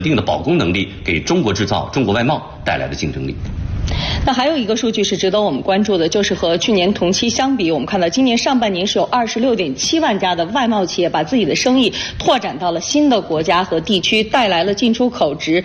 一定的保供能力，给中国制造、中国外贸带来的竞争力。 那还有一个数据是值得我们关注的，就是和去年同期相比，我们看到今年上半年是有26.7万家的外贸企业把自己的生意拓展到了新的国家和地区，带来了进出口值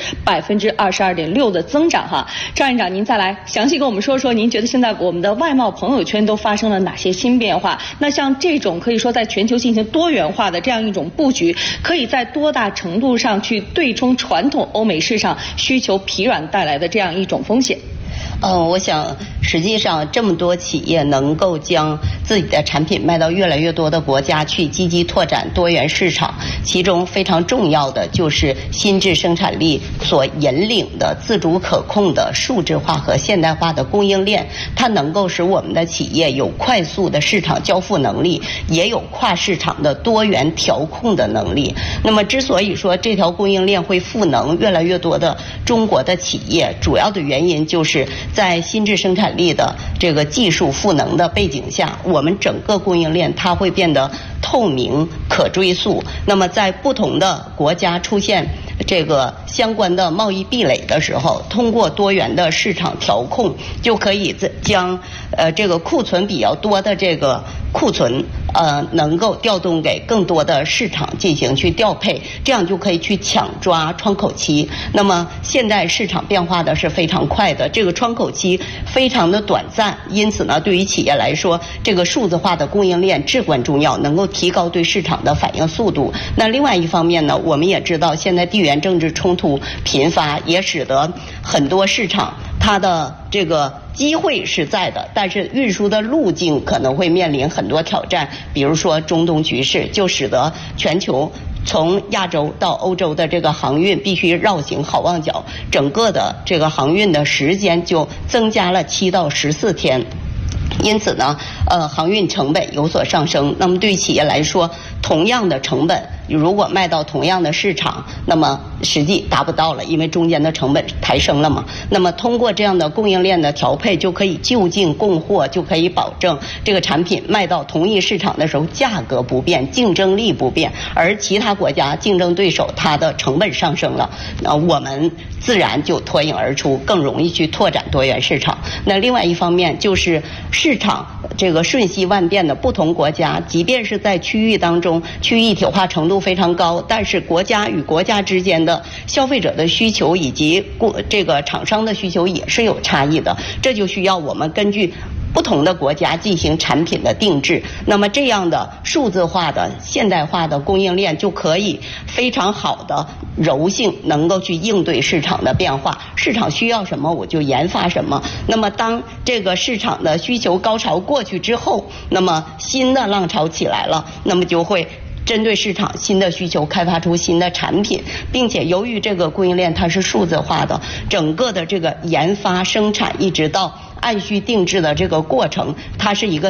22.6%的增长哈。赵院长，您再来详细跟我们说说，您觉得现在我们的外贸朋友圈都发生了哪些新变化？那像这种可以说在全球进行多元化的这样一种布局，可以在多大程度上去对冲传统欧美市场需求疲软带来的这样一种风险？ 我想实际上这么多企业能够将自己的产品卖到越来越多的国家去，积极拓展多元市场，其中非常重要的就是新质生产力所引领的自主可控的数字化和现代化的供应链，它能够使我们的企业有快速的市场交付能力，也有跨市场的多元调控的能力。那么之所以说这条供应链会赋能越来越多的中国的企业，主要的原因就是在新质生产力的这个技术赋能的背景下，我们整个供应链它会变得透明、可追溯。那么在不同的国家出现这个相关的贸易壁垒的时候，通过多元的市场调控，就可以将这个库存比较多的这个库存能够调动给更多的市场进行去调配，这样就可以去抢抓窗口期。那么现在市场变化的是非常快的，这个窗口期非常的短暂，因此呢，对于企业来说，这个数字化的供应链至关重要，能够提高对市场的反应速度。那另外一方面呢，我们也知道现在地缘政治冲突频发，也使得很多市场它的这个机会是在的，但是运输的路径可能会面临很多挑战，比如说中东局势，就使得全球从亚洲到欧洲的这个航运必须绕行好望角，整个的这个航运的时间就增加了7到14天。因此呢，航运成本有所上升。那么对企业来说，同样的成本，如果卖到同样的市场，那么实际达不到了，因为中间的成本抬升了嘛。那么通过这样的供应链的调配，就可以就近供货，就可以保证这个产品卖到同一市场的时候价格不变，竞争力不变，而其他国家竞争对手它的成本上升了，我们自然就脱颖而出，更容易去拓展多元市场。那另外一方面就是市场这个瞬息万变的不同国家，即便是在区域当中区域一体化程度非常高，但是国家与国家之间的消费者的需求以及这个厂商的需求也是有差异的，这就需要我们根据不同的国家进行产品的定制。那么这样的数字化的现代化的供应链就可以非常好的柔性能够去应对市场的变化，市场需要什么我就研发什么。那么当这个市场的需求高潮过去之后，那么新的浪潮起来了，那么就会针对市场新的需求开发出新的产品，并且由于这个供应链它是数字化的，整个的这个研发生产一直到按需定制的这个过程，它是一个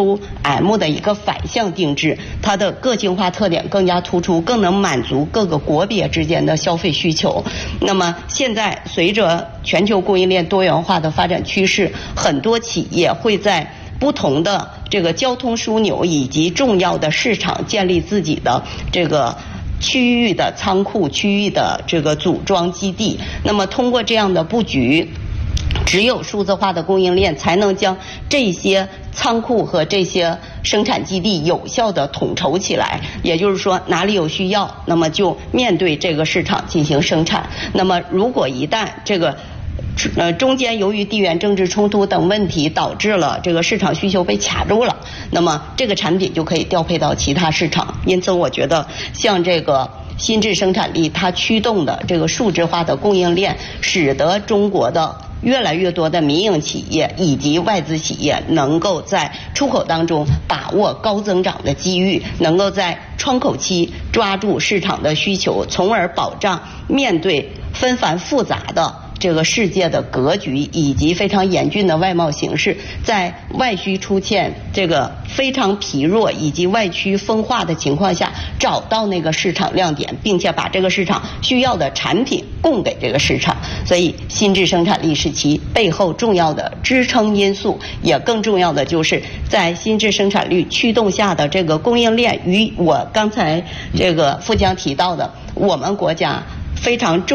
C2M 的一个反向定制，它的个性化特点更加突出，更能满足各个国别之间的消费需求。那么现在随着全球供应链多元化的发展趋势，很多企业会在不同的这个交通枢纽以及重要的市场建立自己的这个区域的仓库、区域的这个组装基地。那么通过这样的布局，只有数字化的供应链才能将这些仓库和这些生产基地有效的统筹起来，也就是说哪里有需要，那么就面对这个市场进行生产。那么如果一旦这个中间由于地缘政治冲突等问题导致了这个市场需求被卡住了，那么这个产品就可以调配到其他市场。因此我觉得像这个新质生产力它驱动的这个数字化的供应链，使得中国的越来越多的民营企业以及外资企业能够在出口当中把握高增长的机遇，能够在窗口期抓住市场的需求，从而保障面对纷繁复杂的这个世界的格局以及非常严峻的外贸形势，在外需出现这个非常疲弱以及外需分化的情况下，找到那个市场亮点，并且把这个市场需要的产品供给这个市场。所以新质生产力是其背后重要的支撑因素，也更重要的就是在新质生产力驱动下的这个供应链，与我刚才这个富江提到的我们国家非常重